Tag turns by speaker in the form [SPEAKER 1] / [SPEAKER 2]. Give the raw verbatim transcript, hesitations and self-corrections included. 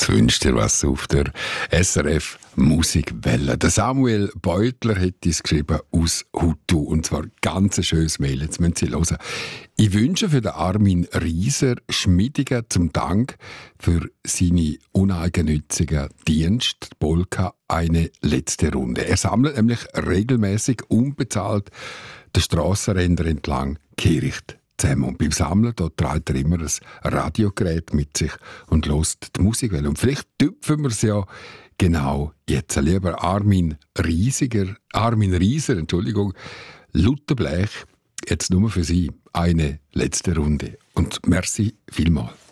[SPEAKER 1] Jetzt wünscht ihr was auf der S R F Musikwelle. Der Samuel Beutler hat es geschrieben aus Hutu. Und zwar ganz ein schönes Mail. Jetzt müssen Sie hören. Ich wünsche für den Armin Rieser Schmiedigen zum Dank für seine uneigennützigen Dienst, Polka, eine letzte Runde. Er sammelt nämlich regelmäßig unbezahlt den Strassenränder entlang Kehricht zusammen. Und beim Sammeln da trägt er immer ein Radiogerät mit sich und hört die Musikwelle. Und vielleicht tüpfen wir es ja genau jetzt. Lieber Armin Riesiger, Armin Rieser, Entschuldigung, Lutherblech, jetzt nur für Sie eine letzte Runde. Und merci vielmals.